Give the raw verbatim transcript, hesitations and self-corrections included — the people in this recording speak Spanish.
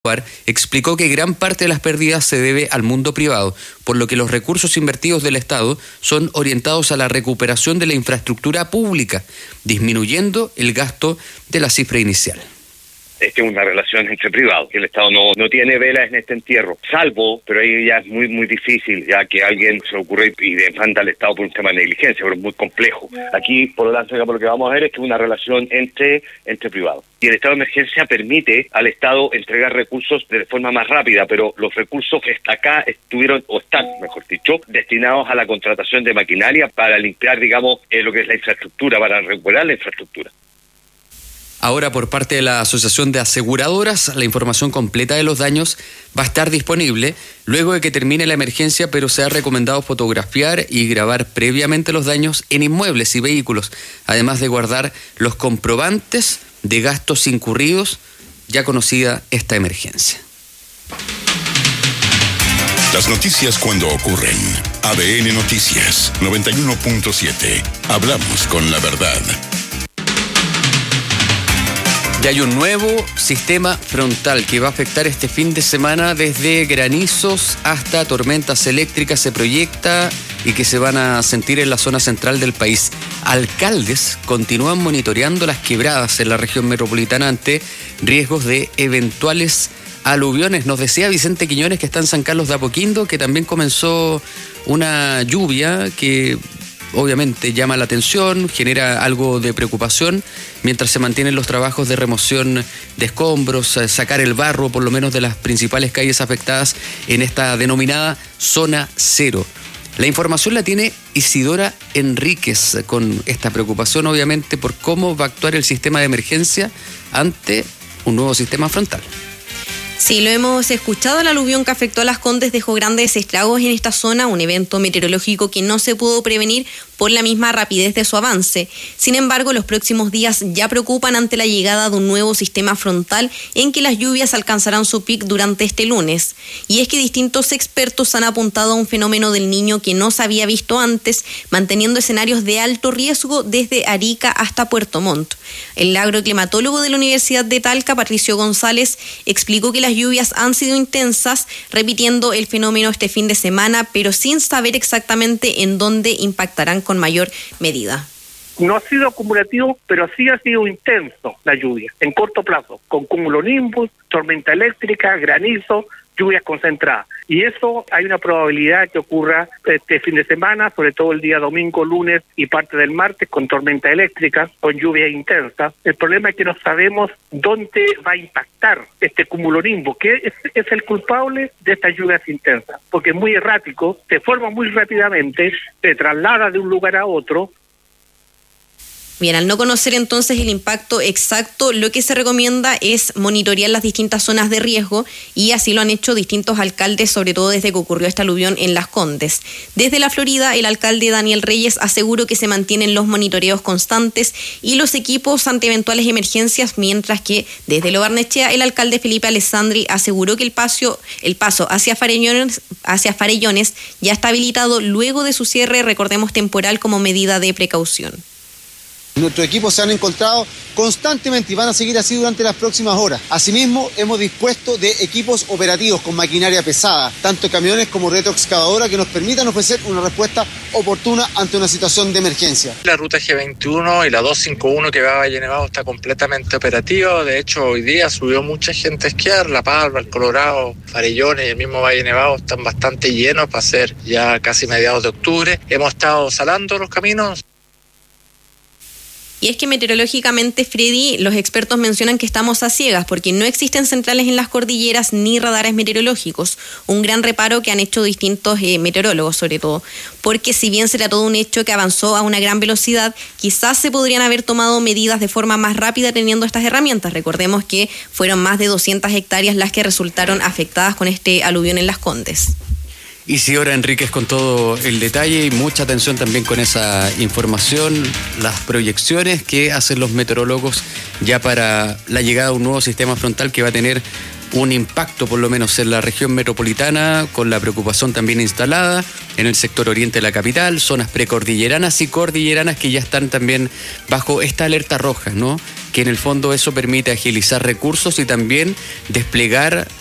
explicó que gran parte de las pérdidas se debe al mundo privado, por lo que los recursos invertidos del Estado son orientados a la recuperación de la infraestructura pública, disminuyendo el gasto de la cifra inicial. Es que es una relación entre privados, que el Estado no, no tiene velas en este entierro, salvo, pero ahí ya es muy muy difícil, ya que alguien se le ocurre y demanda al Estado por un tema de negligencia, pero es muy complejo. Aquí, por lo tanto, por lo que vamos a ver es que es una relación entre, entre privados. Y el estado de emergencia permite al Estado entregar recursos de forma más rápida, pero los recursos que hasta acá estuvieron, o están, mejor dicho, destinados a la contratación de maquinaria para limpiar, digamos, eh, lo que es la infraestructura, para recuperar la infraestructura. Ahora, por parte de la Asociación de Aseguradoras, la información completa de los daños va a estar disponible luego de que termine la emergencia, pero se ha recomendado fotografiar y grabar previamente los daños en inmuebles y vehículos, además de guardar los comprobantes de gastos incurridos, ya conocida esta emergencia. Las noticias cuando ocurren. A B N Noticias noventa y uno punto siete. Hablamos con la verdad. Ya hay un nuevo sistema frontal que va a afectar este fin de semana desde granizos hasta tormentas eléctricas, se proyecta, y que se van a sentir en la zona central del país. Alcaldes continúan monitoreando las quebradas en la región metropolitana ante riesgos de eventuales aluviones. Nos decía Vicente Quiñones, que está en San Carlos de Apoquindo, que también comenzó una lluvia que obviamente llama la atención, genera algo de preocupación, mientras se mantienen los trabajos de remoción de escombros, sacar el barro por lo menos de las principales calles afectadas en esta denominada zona cero. La información la tiene Isidora Enríquez, con esta preocupación obviamente por cómo va a actuar el sistema de emergencia ante un nuevo sistema frontal. Sí, lo hemos escuchado. El aluvión que afectó a Las Condes dejó grandes estragos en esta zona, un evento meteorológico que no se pudo prevenir por la misma rapidez de su avance. Sin embargo, los próximos días ya preocupan ante la llegada de un nuevo sistema frontal en que las lluvias alcanzarán su pic durante este lunes. Y es que distintos expertos han apuntado a un fenómeno del Niño que no se había visto antes, manteniendo escenarios de alto riesgo desde Arica hasta Puerto Montt. El agroclimatólogo de la Universidad de Talca, Patricio González, explicó que las lluvias han sido intensas, repitiendo el fenómeno este fin de semana, pero sin saber exactamente en dónde impactarán con mayor medida. No ha sido acumulativo, pero sí ha sido intenso la lluvia, en corto plazo, con cumulonimbus, tormenta eléctrica, granizo, lluvias concentradas. Y eso hay una probabilidad que ocurra este fin de semana, sobre todo el día domingo, lunes y parte del martes, con tormenta eléctrica, con lluvias intensas. El problema es que no sabemos dónde va a impactar este cumulonimbus, que es, es el culpable de estas lluvias intensas, porque es muy errático, se forma muy rápidamente, se traslada de un lugar a otro. Bien, al no conocer entonces el impacto exacto, lo que se recomienda es monitorear las distintas zonas de riesgo, y así lo han hecho distintos alcaldes, sobre todo desde que ocurrió este aluvión en Las Condes. Desde la Florida, el alcalde Daniel Reyes aseguró que se mantienen los monitoreos constantes y los equipos ante eventuales emergencias, mientras que desde Lo Barnechea, el alcalde Felipe Alessandri aseguró que el paso, el paso hacia Farellones, hacia Farellones ya está habilitado luego de su cierre, recordemos, temporal como medida de precaución. Nuestros equipos se han encontrado constantemente y van a seguir así durante las próximas horas. Asimismo, hemos dispuesto de equipos operativos con maquinaria pesada, tanto camiones como retroexcavadora, que nos permitan ofrecer una respuesta oportuna ante una situación de emergencia. La ruta G veintiuno y la doscientos cincuenta y uno que va a Valle Nevado está completamente operativa. De hecho, hoy día subió mucha gente a esquiar. La Palma, el Colorado, Farellones y el mismo Valle Nevado están bastante llenos para ser ya casi mediados de octubre. Hemos estado salando los caminos. Y es que meteorológicamente, Freddy, los expertos mencionan que estamos a ciegas porque no existen centrales en las cordilleras ni radares meteorológicos. Un gran reparo que han hecho distintos eh, meteorólogos, sobre todo, porque si bien será todo un hecho que avanzó a una gran velocidad, quizás se podrían haber tomado medidas de forma más rápida teniendo estas herramientas. Recordemos que fueron más de doscientas hectáreas las que resultaron afectadas con este aluvión en Las Condes. Isidora Enríquez con todo el detalle, y mucha atención también con esa información, las proyecciones que hacen los meteorólogos ya para la llegada de un nuevo sistema frontal que va a tener un impacto por lo menos en la región metropolitana, con la preocupación también instalada en el sector oriente de la capital, zonas precordilleranas y cordilleranas que ya están también bajo esta alerta roja, ¿no? Que en el fondo eso permite agilizar recursos y también desplegar